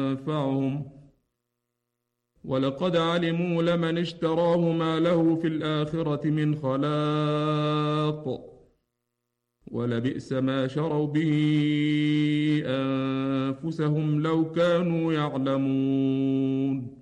ينفعهم، ولقد علموا لمن اشتراه ما له في الآخرة من خلاق، ولبئس ما شروا به أنفسهم لو كانوا يعلمون.